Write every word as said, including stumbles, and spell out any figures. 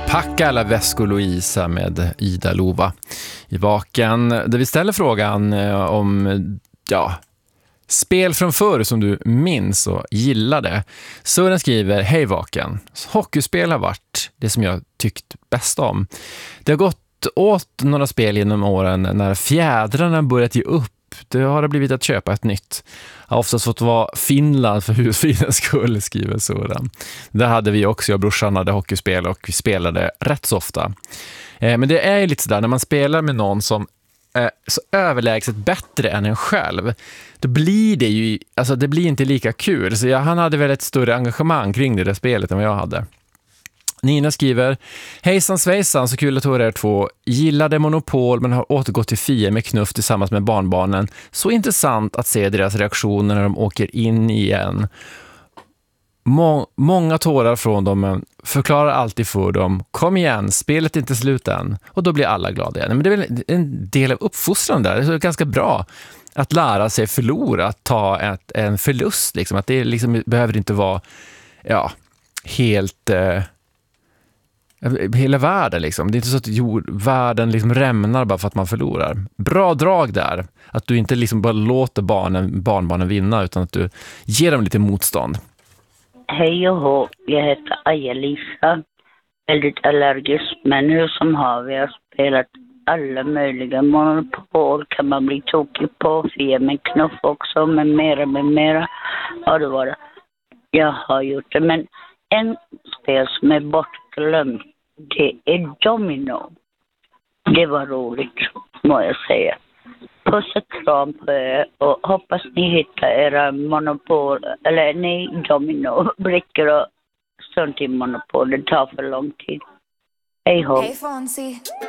Packa alla väskor Louisa med Ida Lova i Vaken. Där vi ställer frågan om ja, spel från förr som du minns och gillade. Sören skriver: Hej Vaken. Hockeyspel har varit det som jag tyckt bäst om. Det har gått åt några spel genom åren när fjädrarna börjat ge upp. Det har det blivit att köpa ett nytt. Jag har oftast fått vara Finland för husfridens skull, skriver Sören. Där hade vi också, jag och brorsan hade hockeyspel och vi spelade rätt så ofta. Eh, men det är ju lite sådär, när man spelar med någon som är så överlägset bättre än en själv, då blir det ju, alltså det blir inte lika kul. Så jag, han hade väl ett större engagemang kring det där spelet än vad jag hade. Nina skriver: Hejsan svejsan, så kul att höra er två. Gillade Monopol men har återgått till Fia med knuff tillsammans med barnbarnen. Så intressant att se deras reaktioner när de åker in igen. Må- många tårar från dem, men förklarar alltid för dem: kom igen, spelet är inte slut än. Och då blir alla glada igen. Men det är väl en del av uppfostran där. Det är ganska bra att lära sig förlora, att ta ett, en förlust. Liksom. Att det liksom behöver inte vara ja, helt... Eh, hela världen liksom. Det är inte så att jord, världen liksom rämnar bara för att man förlorar. Bra drag där. Att du inte liksom bara låter barnen, barnbarnen vinna, utan att du ger dem lite motstånd. Hej och hå, jag heter Aja-Lisa. Väldigt allergisk, men hur som har vi har spelat alla möjliga Monopol, kan man bli tokig på, Fia med knuff också, med mera, med mera. Ja, det var det. Jag har gjort det, men en spel som är bortglömd, det är Domino. Det var roligt, må jag säga. Puss och kram på er och hoppas ni hittar era Monopol, eller nej, Domino-brickor och sånt i Monopol. Det tar för lång tid. Hej ho. Hej Fonzie.